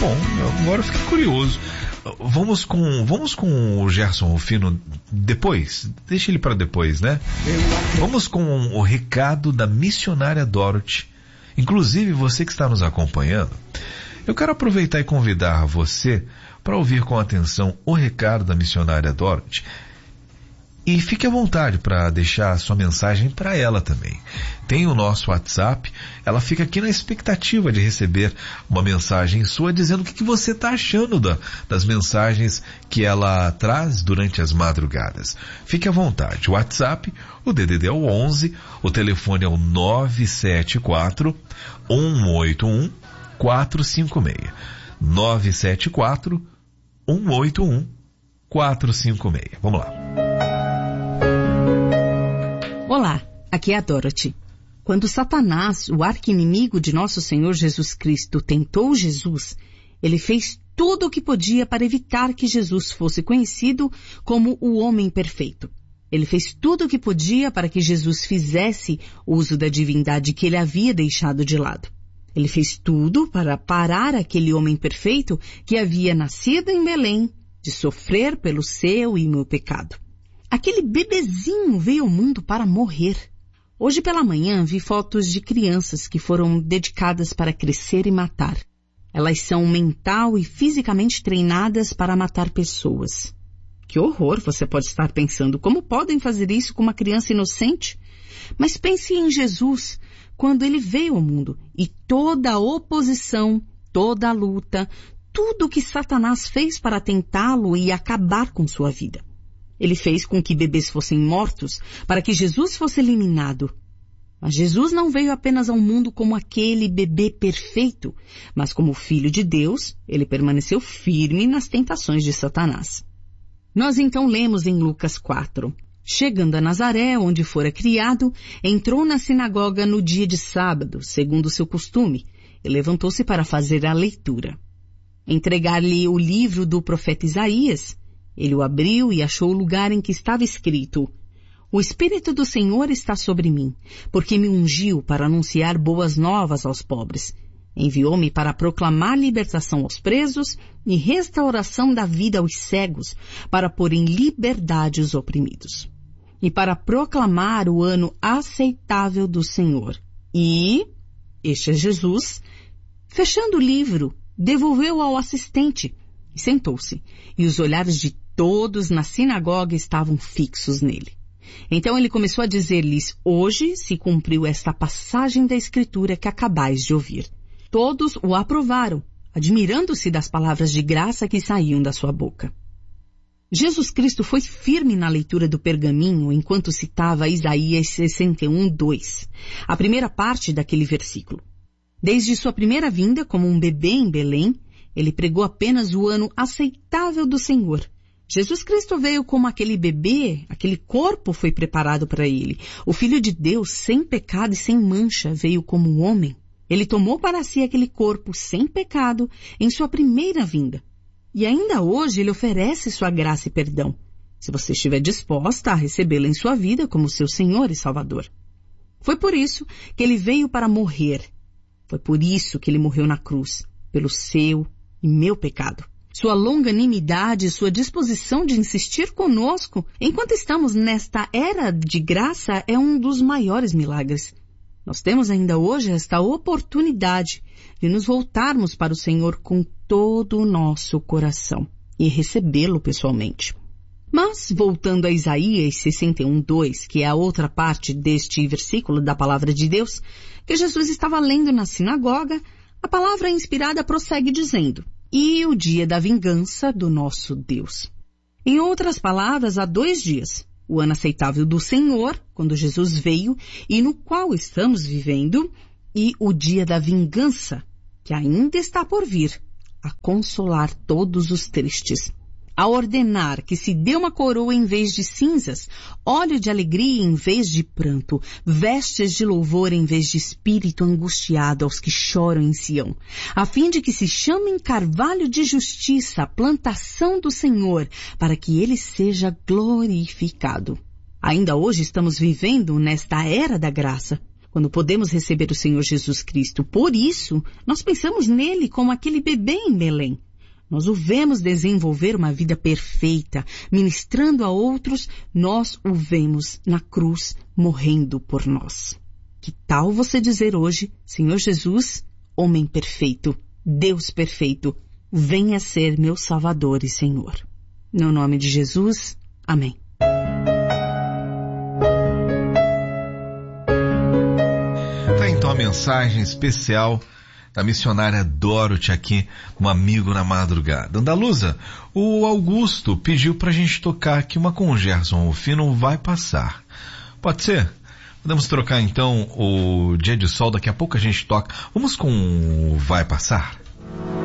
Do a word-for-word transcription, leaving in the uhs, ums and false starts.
Bom, agora eu fiquei curioso. Vamos com, vamos com o Gerson Rufino depois? Deixa ele para depois, né? Vamos com o recado da missionária Dorothy. Inclusive, você que está nos acompanhando, eu quero aproveitar e convidar você para ouvir com atenção o recado da missionária Dorothy. E fique à vontade para deixar a sua mensagem para ela também. Tem o nosso WhatsApp, ela fica aqui na expectativa de receber uma mensagem sua dizendo o que, que você está achando da, das mensagens que ela traz durante as madrugadas. Fique à vontade. O WhatsApp, o D D D é o onze, o telefone é o nove sete quatro, um oito um, quatro cinco seis. nove sete quatro, um oito um, quatro cinco seis. Vamos lá. Olá, aqui é a Dorothy. Quando Satanás, o arqui-inimigo de nosso Senhor Jesus Cristo, tentou Jesus, ele fez tudo o que podia para evitar que Jesus fosse conhecido como o homem perfeito. Ele fez tudo o que podia para que Jesus fizesse uso da divindade que ele havia deixado de lado. Ele fez tudo para parar aquele homem perfeito que havia nascido em Belém de sofrer pelo seu e meu pecado. Aquele bebezinho veio ao mundo para morrer. Hoje pela manhã vi fotos de crianças que foram dedicadas para crescer e matar. Elas são mental e fisicamente treinadas para matar pessoas. Que horror, você pode estar pensando. Como podem fazer isso com uma criança inocente? Mas pense em Jesus, quando ele veio ao mundo. E toda a oposição, toda a luta, tudo o que Satanás fez para tentá-lo e acabar com sua vida. Ele fez com que bebês fossem mortos para que Jesus fosse eliminado. Mas Jesus não veio apenas ao mundo como aquele bebê perfeito, mas como filho de Deus, ele permaneceu firme nas tentações de Satanás. Nós então lemos em Lucas quatro. Chegando a Nazaré, onde fora criado, entrou na sinagoga no dia de sábado, segundo o seu costume, e levantou-se para fazer a leitura. Entregar-lhe o livro do profeta Isaías. Ele o abriu e achou o lugar em que estava escrito: O Espírito do Senhor está sobre mim, porque me ungiu para anunciar boas novas aos pobres. Enviou-me para proclamar libertação aos presos e restauração da vida aos cegos, para pôr em liberdade os oprimidos. E para proclamar o ano aceitável do Senhor. E, este é Jesus, fechando o livro, devolveu ao assistente e sentou-se, e os olhares de todos na sinagoga estavam fixos nele. Então ele começou a dizer-lhes: Hoje se cumpriu esta passagem da Escritura que acabais de ouvir. Todos o aprovaram, admirando-se das palavras de graça que saíam da sua boca. Jesus Cristo foi firme na leitura do pergaminho enquanto citava Isaías sessenta e um, dois, a primeira parte daquele versículo. Desde sua primeira vinda como um bebê em Belém, ele pregou apenas o ano aceitável do Senhor. Jesus Cristo veio como aquele bebê, aquele corpo foi preparado para ele. O Filho de Deus, sem pecado e sem mancha, veio como um homem. Ele tomou para si aquele corpo sem pecado em sua primeira vinda. E ainda hoje ele oferece sua graça e perdão, se você estiver disposta a recebê-la em sua vida como seu Senhor e Salvador. Foi por isso que ele veio para morrer. Foi por isso que ele morreu na cruz, pelo seu e meu pecado. Sua longanimidade e sua disposição de insistir conosco enquanto estamos nesta era de graça é um dos maiores milagres. Nós temos ainda hoje esta oportunidade de nos voltarmos para o Senhor com todo o nosso coração e recebê-lo pessoalmente. Mas, voltando a Isaías sessenta e um, dois, que é a outra parte deste versículo da palavra de Deus, que Jesus estava lendo na sinagoga, a palavra inspirada prossegue dizendo: E o dia da vingança do nosso Deus. Em outras palavras, há dois dias. O ano aceitável do Senhor, quando Jesus veio, e no qual estamos vivendo, e o dia da vingança, que ainda está por vir, a consolar todos os tristes. A ordenar que se dê uma coroa em vez de cinzas, óleo de alegria em vez de pranto, vestes de louvor em vez de espírito angustiado aos que choram em Sião, a fim de que se chamem carvalho de justiça, a plantação do Senhor, para que ele seja glorificado. Ainda hoje estamos vivendo nesta era da graça, quando podemos receber o Senhor Jesus Cristo. Por isso, nós pensamos nele como aquele bebê em Belém. Nós o vemos desenvolver uma vida perfeita, ministrando a outros, nós o vemos na cruz, morrendo por nós. Que tal você dizer hoje, Senhor Jesus, homem perfeito, Deus perfeito, venha ser meu Salvador e Senhor. No nome de Jesus, amém. Tá então a mensagem especial da missionária Dorothy aqui, um amigo na madrugada. Andaluza, o Augusto pediu pra gente tocar aqui uma com o Gerson, o Fino vai passar. Pode ser? Podemos trocar então o Dia de Sol, daqui a pouco a gente toca. Vamos com o Vai Passar?